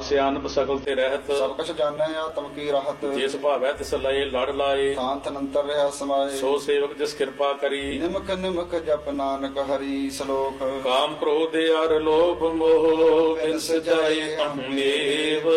ਸਿਆਨਪ ਸਕਲ ਤੇ ਰਹਿਤ ਸਭ ਕਛ ਜਾਣੈ ਆਤਮ ਕੀ ਰਾਹਤ ਜਿਸ ਭਾਵੈ ਤਿਸ ਲਏ ਲੜ ਲਾਏ ਸ਼ਾਂਤ ਅਨੰਤਰ ਰਿਹਾ ਸਮਾਏ ਸੋ ਸੇਵਕ ਜਿਸ ਕਿਰਪਾ ਕਰੀ ਨਿਮਕ ਨਿਮਕ ਜਪ ਨਾਨਕ ਹਰੀ ਸ਼ਲੋਕ ਕਾਮ ਕ੍ਰੋਧ ਅਰ ਲੋਭ ਮੋਹ ਬਿਨਸ ਜਾਏ ਅਹਮੇਵ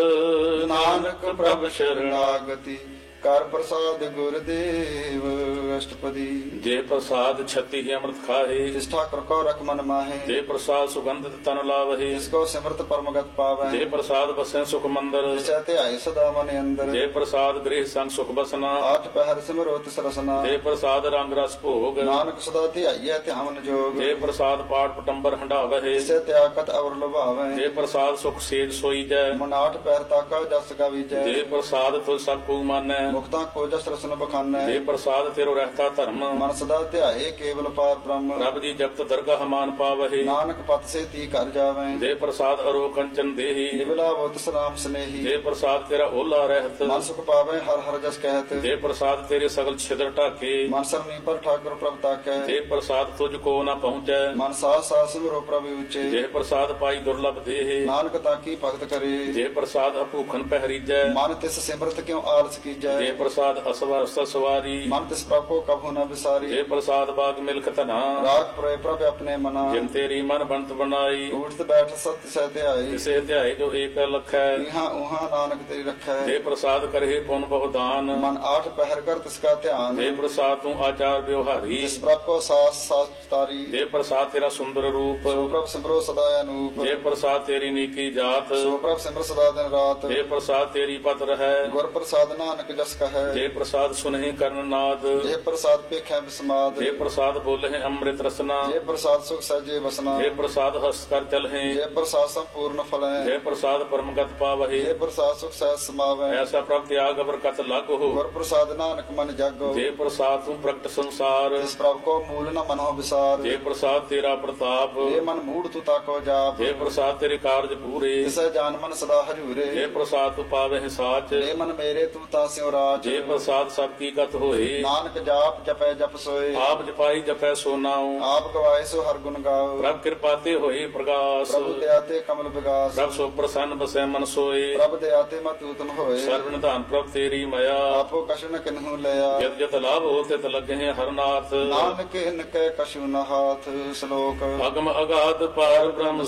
ਨਾਨਕ ਪ੍ਰਭ ਸ਼ਰਨਾਗਤੀ ਕਰ ਪ੍ਰਸਾਦ ਗੁਰਦੇਵ ਅਸ਼ਟਪਦੀ ਜੇ ਪ੍ਰਸਾਦ ਛਤੀ ਹੀ ਅੰਮ੍ਰਿਤ ਖਾਏ ਜਿਸ ਠਾਕੁਰ ਕੋ ਰਖ ਮਨ ਮਾਹੇ ਜੇ ਪ੍ਰਸਾਦ ਸੁਗੰਧਿਤ ਤਨ ਲਾਵਹਿ ਜਿਸ ਕੋ ਸਿਮਰਤ ਪਰਮਗਤ ਪਾਵੈ ਜੇ ਪ੍ਰਸਾਦ ਬਸੈ ਸੁਖ ਮੰਦਰ ਜਿਸੈ ਧਿਆਏ ਸਦਾ ਮਨ ਅੰਦਰ ਜੇ ਪ੍ਰਸਾਦ ਗ੍ਰਹਿ ਸੰਗ ਸੁਖ ਬਸਨਾ ਆਠ ਪਹਿਰ ਸਿਮਰੋ ਤਿਸ ਰਸਨਾ ਜੇ ਪ੍ਰਸਾਦ ਰੰਗ ਰਸ ਭੋਗ ਨਾਨਕ ਸਦਾ ਧਿਆਈਐ ਧਿਆਵਨ ਜੋਗ ਜੇ ਪ੍ਰਸਾਦ ਪਾਠ ਪਟੰਬਰ ਹੰਡਾਵਹਿ ਜਿਸੈ ਤਿਆਗਤ ਅਵਰ ਲੁਭਾਵੈ ਜੇ ਪ੍ਰਸਾਦ ਸੁਖ ਸੇਜ ਸੋਈ ਜੈ ਮਨ ਆਠ ਪਹਿਰ ਤਾਕਾ ਜਸ ਗਾਵੀਜੈ ਜੇ ਪ੍ਰਸਾਦ ਤੁ ਸਭ ਕੋ ਮਾਨੈ ਮੁਕਤਾ ਕੋ ਜਸ ਰਸਨ ਬਖਾਨੈ ਜੇ ਪ੍ਰਸਾਦ ਤੇਰੋ ਰਹਿਤਾ ਧਰਮ ਮਨ ਸਦਾ ਧਿਆਏ ਕੇਵਲ ਪਾਰ ਬ੍ਰਹਮ ਰੱਬ ਦੀ ਜਪਤ ਦਰਗਾਹ ਮਾਨ ਪਾਵਹਿ ਨਾਨਕ ਪਤ ਸੇ ਤੀ ਕਰ ਜਾਵੈ ਜੇ ਪ੍ਰਸਾਦ ਅਰੋ ਕੰਚਨ ਦੇਹੀ ਨਿਵਲਾ ਬੁੱਤ ਸਲਾਮ ਸਨੇਹੀ ਜੇ ਪ੍ਰਸਾਦ ਤੇਰਾ ਓਲਾ ਰਹਿਤ ਮਨ ਸੁਖ ਪਾਵੈ ਹਰ ਹਰ ਜਸ ਕਹਿਤ ਜੇ ਪ੍ਰਸਾਦ ਤੇਰੇ ਸਗਲ ਛਿਦਰ ਢਾਕੇ ਮਨ ਸਰਨੀ ਪਰ ਠਾਕੁਰ ਪ੍ਰਭ ਤਾਕੈ ਜੇ ਪ੍ਰਸਾਦ ਤੁਝ ਕੋ ਨਾ ਪਹੁੰਚੈ ਮਨ ਸਾਸ ਸਾਸ ਸਿਮਰੋ ਪ੍ਰਭ ਉਚੇ ਜੇ ਪ੍ਰਸਾਦ ਪਾਈ ਦੁਰਲਭ ਦੇਹ ਨਾਨਕ ਤਾਕੀ ਭਗਤ ਕਰੇ ਜੇ ਪ੍ਰਸਾਦ ਅਭੂਖਨ ਪਹਿਰੀਜੈ ਮਨ ਤਿਸ ਸਿਮਰਤ ਕਿਉ ਆਲਸ ਕੀਜੈ ਜੇ ਪ੍ਰਸਾਦ ਅਸਵਰ ਸਵਾਰੀ ਮਨ ਤਿਸ ਪ੍ਰਭ ਕੋ ਕਭੂ ਨ ਵਿਸਾਰੀ ਜੇ ਪ੍ਰਸਾਦ ਬਾਗ ਮਿਲਕ ਧਨਾ ਰਾਖ ਪ੍ਰਏ ਪ੍ਰਭ ਆਪਣੇ ਮਨਾ ਜਿਨ ਤੇਰੀ ਮਨ ਬੰਤ ਬਣਾਈ ਊਠਤ ਬੈਠ ਸਤ ਸਹਿ ਧਿਆਈ ਕਿਸੇ ਧਿਆਏ ਜੋ ਏਕ ਲਖੈ ਇਹਾਂ ਉਹਾਂ ਨਾਨਕ ਤੇਰੀ ਰੱਖੈ ਜੇ ਪ੍ਰਸਾਦ ਕਰਹਿ ਪੁਨ ਬਹੁਦਾਨ ਮਨ ਆਠ ਪਹਿਰ ਕਰ ਤਿਸ ਕਾ ਧਿਆਨ ਜੇ ਪ੍ਰਸਾਦ ਤੂੰ ਆਚਾਰ ਵਿਵਹਾਰੀ ਜਿਸ ਪ੍ਰਭ ਕੋ ਸਾਸ ਸਾਸ ਤਾਰੀ ਜੇ ਪ੍ਰਸਾਦ ਤੇਰਾ ਸੁੰਦਰ ਰੂਪ ਸੋ ਪ੍ਰਭ ਸਿਮਰੋ ਸਦਾ ਅਨੂਪ ਜੇ ਪ੍ਰਸਾਦ ਤੇਰੀ ਨੀਕੀ ਜਾਤ ਸੋ ਪ੍ਰਭ ਸਿਮਰ ਸਦਾ ਦਿਨ ਰਾਤ ਜੇ ਪ੍ਰਸਾਦ ਤੇਰੀ ਪਤ ਰਹੈ ਗੁਰ ਪ੍ਰਸਾਦ ਨਾਨਕ ਜਸ ਕਹੈ ਜੇ ਪ੍ਰਸਾਦ ਸੁਨਹਿ ਕਰਨ ਨਾਦ ਜੇ ਪ੍ਰਸਾਦ ਪੇਖੈ ਬਿਸਮਾਦ ਜੇ ਪ੍ਰਸਾਦ ਬੋਲਹਿ ਅੰਮ੍ਰਿਤ ਰਸਨਾ ਜੇ ਪ੍ਰਸਾਦ ਸੁਖ ਸਹਿਜੇ ਵਸਨਾ ਜੇ ਪ੍ਰਸਾਦ ਹਸ ਕਰ ਚਲਹਿ ਜੇ ਪ੍ਰਸਾਦ ਸੰਪੂਰਨ ਫਲੈ ਜੇ ਪ੍ਰਸਾਦ ਪਰਮਗਤ ਪਾਵਹਿ ਜੇ ਪ੍ਰਸਾਦ ਸੁਖ ਸਹਿਜ ਸਮਾਵੈ ਐਸਾ ਪ੍ਰਭ ਤਿਆਗ ਬਰਕਤ ਲਾਗੋ ਗੁਰ ਪ੍ਰਸਾਦ ਨਾਨਕ ਮਨ ਜਾਗੋ ਜੇ ਪ੍ਰਸਾਦ ਤੂੰ ਪ੍ਰਗਟ ਸੰਸਾਰ ਜਿਸ ਪ੍ਰਭ ਕੋ ਮੂਲ ਨ ਮਨੋ ਵਿਸਾਰ ਜੇ ਪ੍ਰਸਾਦ ਤੇਰਾ ਪ੍ਰਤਾਪ ਜੇ ਮਨ ਮੂੜ ਤੂ ਤਾਕੋ ਜਾਪ ਜੇ ਪ੍ਰਸਾਦ ਤੇਰੇ ਕਾਰਜ ਪੂਰੇ ਤਿਸੈ ਜਾਨ ਮਨ ਸਦਾ ਹਜੂਰੇ ਜੇ ਪ੍ਰਸਾਦ ਤੂੰ ਪਾਵਹਿ ਸਾਚ ਜੇ ਮਨ ਮੇਰੇ ਤੂੰ ਤਾਂ ਸਿਉ ਰਾਜ ਜੇ ਪ੍ਰਸਾਦ ਸਭ ਕੀ ਕਤ ਹੋਏ ਨਾਨਕ ਜਾਪ ਜਪੈ ਜਪ ਸੋਏ ਆਪ ਜਪਾਈ ਜਪੈ ਸੋ ਨਾਉ ਆਪ ਗਵਾਏ ਸੋ ਹਰ ਗੁਣ ਗਾਓ ਪ੍ਰਭ ਕਿਰਪਾ ਤੇ ਹੋਏ ਪ੍ਰਗਾਸ ਪ੍ਰਭ ਦਇਆ ਤੇ ਕਮਲ ਵਿਗਾਸ ਪ੍ਰਭ ਸੋ ਪ੍ਰਸੰਨ ਬਸੈ ਮਨ ਸੋਏ ਪ੍ਰਭ ਦਇਆ ਤੇ ਮਤ ਉਤਮ ਹੋਏ ਸਰਵ ਨਿਧਾਨ ਪ੍ਰਭ ਤੇਰੀ ਮਇਆ ਆਪੋ ਕਛੁ ਨ ਕਿਨਹੂ ਲਿਆ ਜਤ ਜਤ ਲਾਭ ਹੋਤੇ ਤਲਗਹਿ ਹਰਨਾਥ ਨਾਨਕ ਇਨਕੈ ਕਛੁ ਨ ਹਾਥ ਸ਼ਲੋਕ ਅਗਮ ਅਗਾਧ ਪਾਰ ਬ੍ਰਹਮ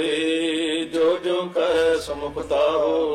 ਸੋਏ ਜੋ ਜੋ ਕਹਿ ਸਮੁਖਤਾ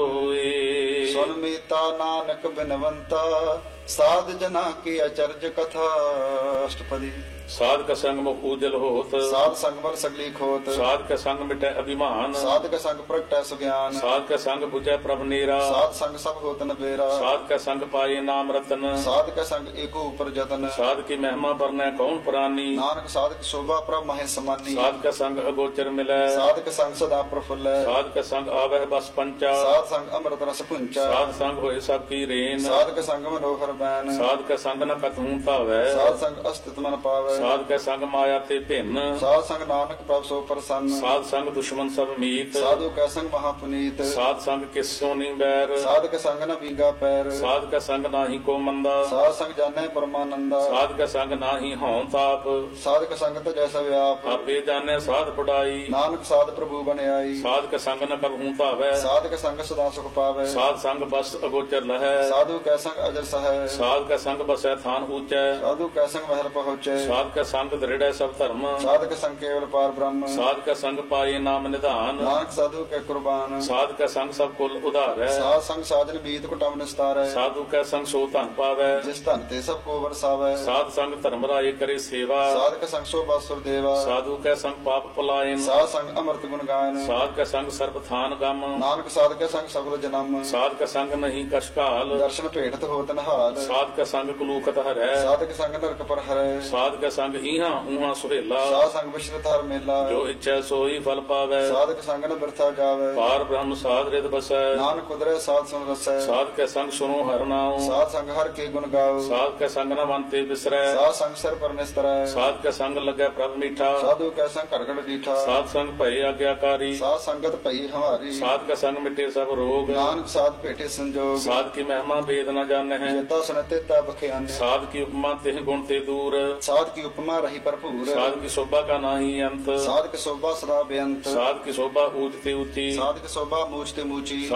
ਹੋਏ ਸੁਨ ਮੀਤਾ ਨਾਨਕ ਬਿਨਵੰਤਾ ਸਾਧ ਜਨਾ ਕੀ ਅਚਰਜ ਕਥਾ ਅਸ਼ਟਪਦੀ ਸਾਧਕ ਸੰਗ ਮੁਖ ਉਜਲ ਹੋਤ ਸਾਧ ਸੰਗ ਵਰ ਸਗਲੀ ਖੋਤ ਸਾਧਕ ਸੰਗ ਮਿਟੈ ਅਭਿਮਾਨ ਸਾਧਕ ਸੰਗ ਪ੍ਰਗਟੈ ਸੁਗਿਆਨ ਸਾਧਕ ਸੰਗ 부ਜੈ ਪ੍ਰਭ ਨੀਰਾ ਸਾਧ ਸੰਗ ਸਭ ਹੋਤ ਨਬੇਰਾ ਸਾਧਕ ਸੰਗ ਪਾਏ ਨਾਮ ਰਤਨ ਸਾਧਕ ਸੰਗ ਏਕੋ ਉਪਰ ਜਤਨ ਸਾਧ ਕੀ ਮਹਿਮਾ ਵਰਨੈ ਕੌਣ ਪ੍ਰਾਨੀ ਨਾਨਕ ਸਾਧਕ ਸ਼ੋਭਾ ਪ੍ਰਭ ਮਹਿ ਸਮਾਨੀ ਸਾਧਕ ਸੰਗ ਅਗੋਚਰ ਮਿਲੈ ਸਾਧਕ ਸੰਗ ਸਦਾ ਪ੍ਰਫੁੱਲੈ ਸਾਧਕ ਸੰਗ ਆਵਹਿ ਬਸ ਪੰਚਾ ਸਾਧ ਸੰਗ ਅੰਮ੍ਰਿਤ ਰਸ ਪੁੰਚਾ ਸਾਧ ਸੰਗ ਹੋਏ ਸਭ ਕੀ ਰੇਨ ਸਾਧਕ ਸੰਗ ਮਨੋਹਰ ਬੈਨ ਸਾਧਕ ਸੰਗ ਨ ਕਤਹੂ ਭਾਵੈ ਸਾਧ ਸੰਗ ਅਸਤਿਤ ਮਨ ਪਾਵੈ ਸਾਧਕ ਸੰਗ ਮਾਇਆ ਤੇ ਭਿੰਨ ਸਾਧ ਸੰਗ ਨਾਨਕ ਪ੍ਰਭ ਸੋ ਪ੍ਰਸੰਨ ਸਾਧ ਸੰਗ ਦੁਸ਼ਮਨ ਸਭ ਮੀਤ ਸਾਧੂ ਕੈ ਸੰਗ ਮਹਾ ਪੁਨੀਤ ਸਾਧ ਸੰਗ ਕਿਸੋ ਨੀ ਬੈਰ ਸਾਧਕ ਸੰਗ ਨ ਵਿੰਗਾ ਪੈਰ ਸਾਧਕ ਸੰਗ ਨਾਹੀ ਕੋ ਮੰਦਾ ਸਾਧ ਸੰਗ ਜਾਣੈ ਪਰਮਾਨੰਦਾ ਸਾਧਕ ਸੰਗ ਨਾਹੀ ਹਉ ਤਾਪ ਸਾਧਕ ਸੰਗ ਤੇ ਜੈਸਾ ਵਿਆਪ ਆਪੇ ਜਾਣੈ ਸਾਧ ਪੜਾਈ ਨਾਨਕ ਸਾਧ ਪ੍ਰਭੂ ਬਣਾਈ ਸਾਧਕ ਸੰਗ ਨ ਕਬਹੂ ਭਾਵੈ ਸਾਧਕ ਸੰਗ ਸਦਾ ਸੁਖ ਪਾਵੈ ਸਾਧ ਸੰਗ ਬਸ ਅਗੋਚਰ ਲਹੈ ਸਾਧੂ ਕੈ ਸੰਗ ਅਜਰ ਸਹੈ ਸਾਧਕ ਸੰਗ ਬਸੈ ਥਾਨ ਊਚੈ ਸਾਧੂ ਕੈ ਸੰਗ ਮਹਿਲ ਪਹੁੰਚੈ ਸਾਧਕ ਸੰਗ ਦ੍ਰਿੜੈ ਸਭ ਧਰਮ ਸਾਧਕ ਸੰਗ ਕੇਵਲ ਪਾਰ ਬ੍ਰਹਮ ਸਾਧਕ ਸੰਗ ਪਾਏ ਨਾਮ ਨਿਧਾਨ ਨਾਨਕ ਸਾਧੂ ਕੈ ਕੁਰਬਾਨ ਸਾਧਕ ਸੰਗ ਸਭ ਕੁਲ ਉਧਾਰੈ ਸਾਧ ਸੰਗ ਸਾਜਨ ਬੀਤ ਕੁਟਮ ਨਿਸਤਾਰੈ ਸਾਧੂ ਕੈ ਸੰਗ ਸੋ ਧਨ ਪਾਵੈ ਜਿਸ ਧਨ ਤੇ ਸਭ ਕੋ ਵਰਸਾਵੈ ਸਾਧ ਸੰਗ ਧਰਮ ਰਾਏ ਕਰੇ ਸੇਵਾ ਸਾਧਕ ਸੰਗ ਸੋਭਾ ਸੁਰ ਦੇਵਾ ਸਾਧੂ ਕੈ ਸੰਗ ਪਾਪ ਪਲਾਇਨ ਸਾਧ ਸੰਗ ਅੰਮ੍ਰਿਤ ਗੁਣ ਗਾਇਨ ਸਾਧ ਕੈ ਸੰਗ ਸਰਬ ਥਾਨ ਗਮ ਨਾਨਕ ਸਾਧਕ ਸੰਗ ਸਗਲ ਜਨਮ ਸਾਧ ਕੈ ਸੰਗ ਨਹੀਂ ਕਸ਼ਕਾਲ ਦਰਸ਼ਨ ਭੇਟਤ ਹੋਤ ਨਹਾਲ ਸਾਧ ਕੈ ਸੰਗ ਕਲੂਕਤ ਹਰੈ ਸਾਧਕ ਸੰਗ ਨਰਕ ਪਰ ਹਰੈ ਸਾਧ ਕੈ ਸੰਗ ਈਹਾਂ ਊਹਾਂ ਸੁਹੇਲਾ ਸਾਧ ਸੰਗ ਵਿਸ਼ਰਤ ਹਰ ਮੇਲਾ ਜੋ ਇੱਛੈ ਸੋਈ ਫਲ ਪਾਵੈ ਸਾਧਕ ਸੰਗ ਨ ਬਿਰਥਾ ਜਾਵੈ ਪਾਰ ਬ੍ਰਹਮ ਸਾਧ ਰਿਦ ਬਸੈ ਨਾਨਕ ਉਦਰੈ ਸਾਧ ਸੁਨ ਰਸੈ ਸਾਧ ਕੈ ਸੰਗ ਸੁਨੋ ਹਰਿ ਨਾਉ ਸਾਧ ਸੰਗ ਹਰ ਕੇ ਗੁਣ ਗਾਓ ਸਾਧ ਕੈ ਸੰਗ ਨ ਮਨ ਤੇ ਬਿਸਰੈ ਸਾਧ ਸੰਗ ਸਿਰ ਪਰ ਨਿਸਤਰੈ ਸਾਧ ਕੈ ਸੰਗ ਲੱਗੈ ਪ੍ਰਭ ਮੀਠਾ ਸਾਧੂ ਕੈ ਸੰਗ ਘੜ ਘੜ ਡੀਠਾ ਸਾਧ ਸੰਗ ਭਏ ਆਗਿਆਕਾਰੀ ਸਾਧ ਸੰਗਤ ਭਈ ਹਮਾਰੀ ਸਾਧ ਕੈ ਸੰਗ ਮਿਟੇ ਸਭ ਰੋਗ ਨਾਨਕ ਸਾਧ ਭੇਟੇ ਸੰਜੋਗ ਸਾਧ ਕੀ ਮਹਿਮਾ ਭੇਦ ਨ ਜਾਣੈ ਜੇਤਾ ਸੁਨਤੇ ਤਾ ਬਖਿਆਨ ਸਾਧ ਕੀ ਉਪਮਾ ਤਿਹ ਗੁਣ ਤੇ ਦੂਰ ਸਾਧ ਕੀ ਉਪਮਾ ਰਹੀ ਭਰਪੂਰ ਸਾਧ ਕੀ ਸ਼ੋਭਾ ਕਾ ਨਾਹੀ ਅੰਤ ਸਾਧਕ ਸੋਭਾ ਸਦਾ ਬੇਅੰਤ ਸਾਧ ਕੀ ਸ਼ੋਭਾ ਊਚ ਤੇ ਉੱਚੀ ਸਾਧਕ ਸੋਭਾ ਮੂਚ ਤੇ ਮੂਚੀ